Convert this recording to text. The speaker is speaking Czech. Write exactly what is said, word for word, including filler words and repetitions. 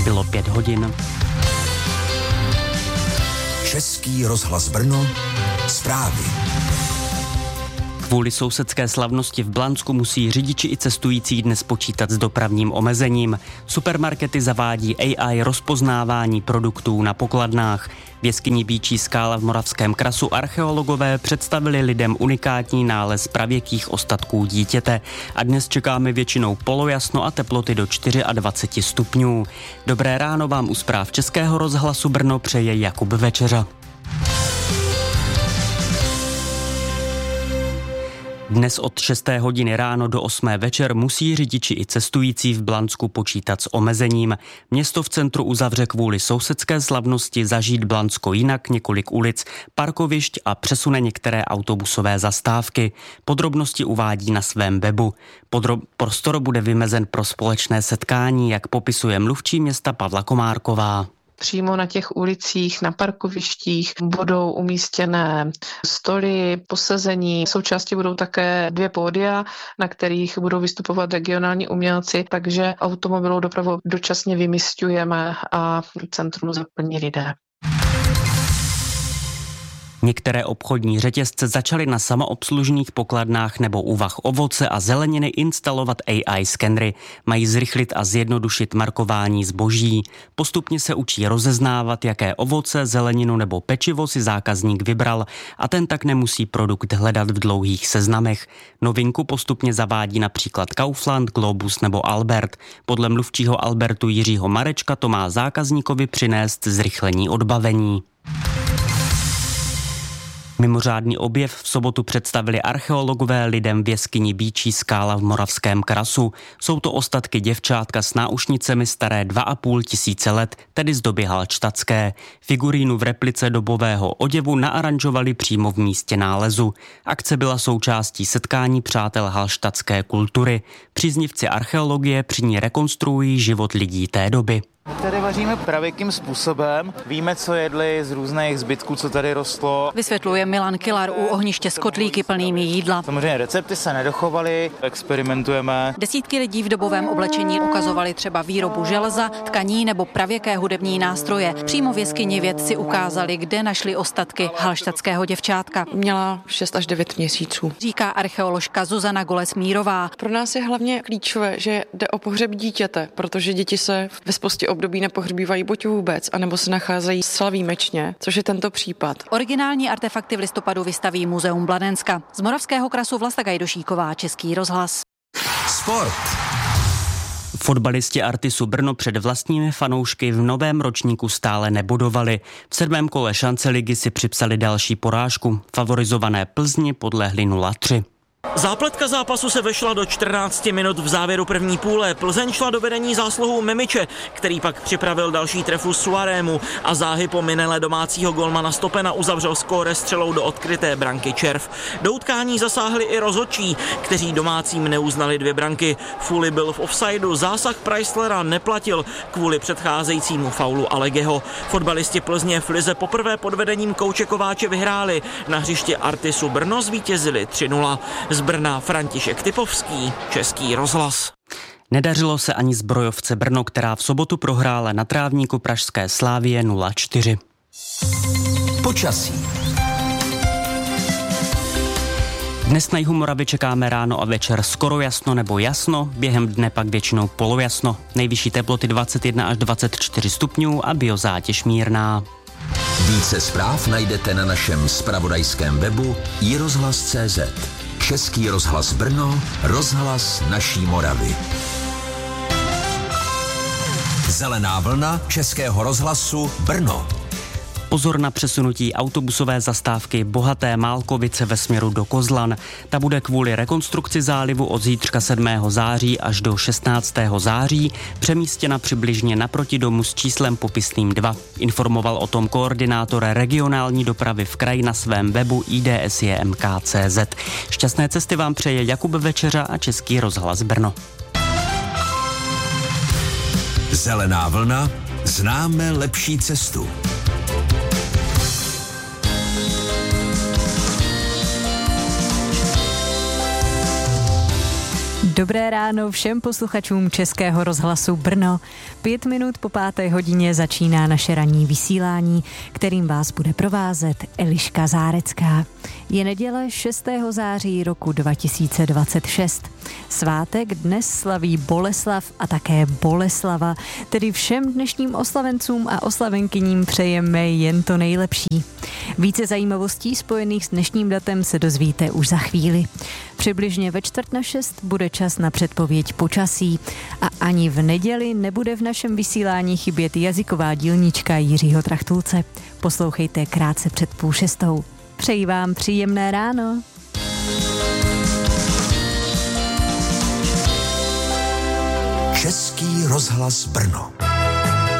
Bylo pět hodin. Český rozhlas Brno, zprávy. Kvůli sousedské slavnosti v Blansku musí řidiči i cestující dnes počítat s dopravním omezením. Supermarkety zavádí A I rozpoznávání produktů na pokladnách. V jeskyni Býčí skála v Moravském Krasu archeologové představili lidem unikátní nález pravěkých ostatků dítěte. A dnes čekáme většinou polojasno a teploty do dvacet čtyři stupňů. Dobré ráno vám u zpráv Českého rozhlasu Brno přeje Jakub Večeřa. Dnes od šesté hodiny ráno do osmé večer musí řidiči i cestující v Blansku počítat s omezením. Město v centru uzavře kvůli sousedské slavnosti Zažít Blansko jinak několik ulic, parkovišť a přesune některé autobusové zastávky. Podrobnosti uvádí na svém webu. Podrob- prostor bude vymezen pro společné setkání, jak popisuje mluvčí města Pavla Komárková. Přímo na těch ulicích, na parkovištích budou umístěné stoly, posezení. Součástí budou také dvě pódia, na kterých budou vystupovat regionální umělci, takže automobilovou dopravu dočasně vymisťujeme a centrum zaplní lidé. Některé obchodní řetězce začaly na samoobslužných pokladnách nebo u vah ovoce a zeleniny instalovat A I skenry. Mají zrychlit a zjednodušit markování zboží. Postupně se učí rozeznávat, jaké ovoce, zeleninu nebo pečivo si zákazník vybral a ten tak nemusí produkt hledat v dlouhých seznamech. Novinku postupně zavádí například Kaufland, Globus nebo Albert. Podle mluvčího Albertu Jiřího Marečka to má zákazníkovi přinést zrychlení odbavení. Mimořádný objev v sobotu představili archeologové lidem v jeskyni Býčí skála v Moravském Krasu. Jsou to ostatky děvčátka s náušnicemi staré dva a půl tisíce let, tedy z doby halštatské. Figurínu v replice dobového oděvu naaranžovali přímo v místě nálezu. Akce byla součástí setkání přátel halštatské kultury. Příznivci archeologie při ní rekonstruují život lidí té doby. Tady vaříme pravěkým způsobem. Víme, co jedli z různých zbytků, co tady rostlo. Vysvětluje Milan Kilar u ohniště s kotlíky plnými jídla. Samozřejmě recepty se nedochovaly, experimentujeme. Desítky lidí v dobovém oblečení ukazovali třeba výrobu železa, tkaní nebo pravěké hudební nástroje. Přímo v jeskyni vědci ukázali, kde našli ostatky halštatského děvčátka. Měla šest až devět měsíců. Říká archeoložka Zuzana Golec-Mírová. Pro nás je hlavně klíčové, že jde o pohřeb dítěte, protože děti se ve spoustě období nepohřbívají buď vůbec, anebo se nacházejí zcela výjimečně, což je tento případ. Originální artefakty v listopadu vystaví Muzeum Bladenska. Z Moravského Krasu Vlasta Gajdošíková, Český rozhlas. Sport. Fotbalisti Artisu Brno před vlastními fanoušky v novém ročníku stále nebodovali. V sedmém kole šance ligy si připsali další porážku. Favorizované Plzni podlehli nula tři. Zápletka zápasu se vešla do čtrnácti minut v závěru první půle. Plzeň šla do vedení zásluhou Mimiče, který pak připravil další trefu Suarému a záhy po minele domácího golmana Stopena uzavřel skóre střelou do odkryté branky Červ. Do utkání zasáhli i rozhodčí, kteří domácím neuznali dvě branky. Fuli byl v offsideu, zásah Preislera neplatil kvůli předcházejícímu faulu Alegeho. Fotbalisti Plzně v lize poprvé pod vedením Kouče Kováče vyhráli. Na hřiště Artisu Brno zvítězili tři nula. Z Brna František Typovský, Český rozhlas. Nedařilo se ani zbrojovce Brno, která v sobotu prohrála na trávníku pražské Slavie nula čtyři. Počasí. Dnes na jihu Moravy čekáme ráno a večer skoro jasno nebo jasno, během dne pak většinou polojasno. Nejvyšší teploty dvacet jedna až dvacet čtyři stupňů a biozátěž mírná. Více zpráv najdete na našem zpravodajském webu i rozhlas tečka cé zet. Český rozhlas Brno, rozhlas naší Moravy. Zelená vlna Českého rozhlasu Brno. Pozor na přesunutí autobusové zastávky Bohaté Málkovice ve směru do Kozlan. Ta bude kvůli rekonstrukci zálivu od zítřka sedmého září až do šestnáctého září přemístěna přibližně naproti domu s číslem popisným dva. Informoval o tom koordinátor regionální dopravy v kraji na svém webu i d s j m k tečka c z. Šťastné cesty vám přeje Jakub Večeřa a Český rozhlas Brno. Zelená vlna, známe lepší cestu. Dobré ráno všem posluchačům Českého rozhlasu Brno. Pět minut po páté hodině začíná naše ranní vysílání, kterým vás bude provázet Eliška Zárecká. Je neděle šestého září roku dva tisíce dvacet šest. Svátek dnes slaví Boleslav a také Boleslava, tedy všem dnešním oslavencům a oslavenkyním přejeme jen to nejlepší. Více zajímavostí spojených s dnešním datem se dozvíte už za chvíli. Přibližně ve čtvrt na šest bude čas na předpověď počasí a ani v neděli nebude v našem vysílání chybět jazyková dílnička Jiřího Trachtulce. Poslouchejte krátce před půl šestou. Přeji vám příjemné ráno. Český rozhlas Brno.